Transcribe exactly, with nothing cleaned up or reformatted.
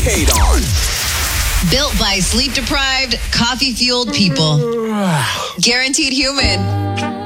Kate on. Built by sleep-deprived, coffee-fueled people. Guaranteed human.